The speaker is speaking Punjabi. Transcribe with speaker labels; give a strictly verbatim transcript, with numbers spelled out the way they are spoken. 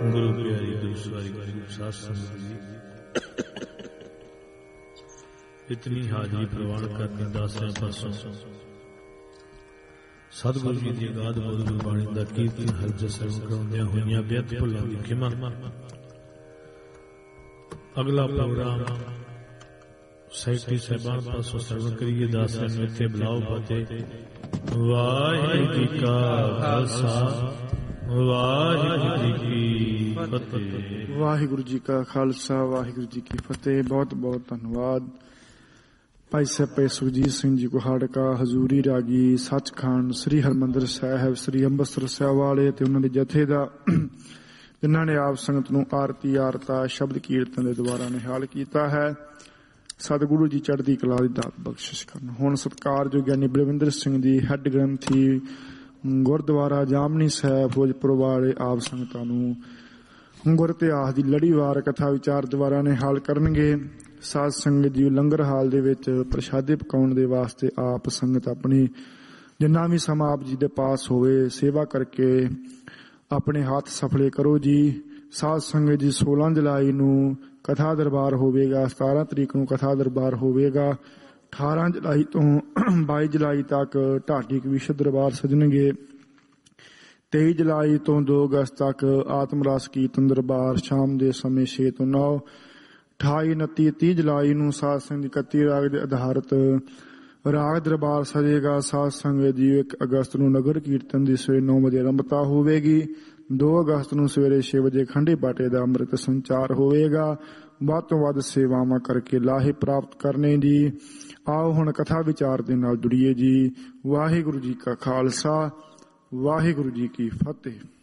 Speaker 1: ਗੁਰੂ ਪਿਆਰੀ ਗੁਰੂ ਸਵਾਰੀ ਗੁਰੂ ਸਾਧ ਸੰਗਤ ਜੀ, ਇਤਨੀ ਹਾਜ਼ਰੀ ਪ੍ਰਵਾਨ ਕਰਨੀ ਦਾਸਿਆਂ ਪਾਸੋਂ ਸਤਿਗੁਰੂ ਜੀ ਦੀ ਅਗਾਧ ਬੋਧ ਗੁਰਬਾਣੀ ਦਾ ਕੀਰਤਨ ਹਰਿ ਸਰਵਣ ਕਰਾਉਂਦਿਆਂ ਹੋਈਆਂ ਬੇਅੰਤ ਭੁੱਲਾਂ ਦੀ ਖਿਮਾ। ਅਗਲਾ ਪ੍ਰੋਗਰਾਮ ਸੈਕਟਰੀ ਸਾਹਿਬਾਨ ਪਾਸੋਂ ਸਰਵਣ ਕਰੀਏ। ਦਾਸਿਆਂ ਨੂੰ ਇੱਥੇ ਬੁਲਾਓ। ਫਤਿਹ। ਵਾਹਿਗੁਰੂ ਜੀ ਕਾ ਖਾਲਸਾ, ਵਾਹਿਗੁਰੂ ਜੀ ਕੀ ਫਤਿਹ।
Speaker 2: ਵਾਹਿਗੁਰੂ ਜੀ ਕਾ ਖਾਲਸਾ, ਵਾਹਿਗੁਰੂ ਜੀ ਕੀ ਫਤਿਹ। ਬਹੁਤ ਬਹੁਤ ਧੰਨਵਾਦ ਭਾਈ ਸਾਹਿਬ ਸੁਖਜੀਤ ਸਿੰਘ ਜੀ ਕੁਹਾੜਕਾ, ਹਜ਼ੂਰੀ ਰਾਗੀ ਸੱਚਖੰਡ ਸ੍ਰੀ ਹਰਿਮੰਦਰ ਸਾਹਿਬ, ਸ੍ਰੀ ਅੰਮ੍ਰਿਤਸਰ ਸਾਹਿਬ ਵਾਲੇ ਤੇ ਉਹਨਾਂ ਦੇ ਜਥੇ ਦਾ, ਜਿਨ੍ਹਾਂ ਨੇ ਆਪ ਸੰਗਤ ਨੂੰ ਆਰਤੀ ਆਰਤਾ ਸ਼ਬਦ ਕੀਰਤਨ ਦੇ ਦੁਆਰਾ ਨਿਹਾਲ ਕੀਤਾ ਹੈ। ਸਤਿਗੁਰੂ ਜੀ ਚੜ੍ਹਦੀ ਕਲਾ ਦੀ ਦਾਤ ਬਖਸ਼ਿਸ਼ ਕਰਨ। ਹੁਣ ਸਤਿਕਾਰਯੋਗ ਗਿਆਨੀ ਬਲਵਿੰਦਰ ਸਿੰਘ ਜੀ ਹੈੱਡ ਗ੍ਰੰਥੀ ਗੁਰਦੁਆਰਾ ਜਾਮਨੀ ਸਾਹਿਬ ਫਿਰੋਜ਼ਪੁਰ ਵਾਲੇ ਆਪ ਸੰਗਤਾਂ ਨੂੰ ਗੁਰ ਇਤਿਹਾਸ ਦੀ ਲੜੀਵਾਰ ਕਥਾ ਵਿਚਾਰ ਦੁਆਰਾ ਨਿਹਾਲ ਕਰਨਗੇ। ਸਾਧ ਸੰਗਤ ਜੀ ਲੰਗਰ ਹਾਲ ਦੇ ਵਿੱਚ ਪ੍ਰਸ਼ਾਦੇ ਪਕਾਉਣ ਦੇ ਵਾਸਤੇ ਆਪ ਸੰਗਤ ਆਪਣੀ ਜਿੰਨਾ ਵੀ ਸਮਾਂ ਆਪ ਜੀ ਦੇ ਪਾਸ ਹੋਵੇ ਸੇਵਾ ਕਰਕੇ ਆਪਣੇ ਹੱਥ ਸਫਲੇ ਕਰੋ ਜੀ। ਸਾਧ ਸੰਗਤ ਜੀ ਸੋਲਾਂ ਜੁਲਾਈ ਨੂੰ ਕਥਾ ਦਰਬਾਰ ਹੋਵੇਗਾ, ਸਤਾਰਾਂ ਤਰੀਕ ਨੂੰ ਕਥਾ ਦਰਬਾਰ ਹੋਵੇਗਾ, ਅਠਾਰਾਂ ਜੁਲਾਈ ਤੋਂ ਬਾਈ ਜੁਲਾਈ ਤੱਕ ਢਾਡੀ ਕਵੀਸ਼ਰ ਦਰਬਾਰ ਸਜਣਗੇ, ਤੇਈ ਜੁਲਾਈ ਤੋਂ ਦੋ ਅਗਸਤ ਤੱਕ ਆਤਮ ਰਸ ਕੀਰਤਨ ਦਰਬਾਰ ਸ਼ਾਮ ਦੇ ਸਮੇਂ ਛੇ ਤੋਂ ਨੌ, ਅਠਾਈ ਉਨੱਤੀ ਤੀਹ ਜੁਲਾਈ ਨੂੰ ਸਾਧ ਸੰਗਤ ਦੀ ਇਕੱਤੀ ਰਾਗ ਦੇ ਆਧਾਰਿਤ ਰਾਗ ਦਰਬਾਰ ਸਜੇਗਾ। ਸਾਧ ਸੰਗਤ ਜੀ ਇੱਕ ਅਗਸਤ ਨੂੰ ਨਗਰ ਕੀਰਤਨ ਦੀ ਸਵੇਰੇ ਨੌ ਵਜੇ ਆਰੰਭਤਾ ਹੋਵੇਗੀ। ਦੋ ਅਗਸਤ ਨੂੰ ਸਵੇਰੇ ਛੇ ਵਜੇ ਖੰਡੇ ਬਾਟੇ ਦਾ ਅੰਮ੍ਰਿਤ ਸੰਚਾਰ ਹੋਵੇਗਾ। ਵੱਧ ਤੋਂ ਵੱਧ ਸੇਵਾਵਾਂ ਕਰਕੇ ਲਾਹੇ ਪ੍ਰਾਪਤ ਕਰਨੇ ਜੀ। ਆਓ ਹੁਣ ਕਥਾ ਵਿਚਾਰ ਦੇ ਨਾਲ ਜੁੜੀਏ ਜੀ। ਵਾਹਿਗੁਰੂ ਜੀ ਕਾ ਖਾਲਸਾ, ਵਾਹਿਗੁਰੂ ਜੀ ਕੀ ਫਤਿਹ।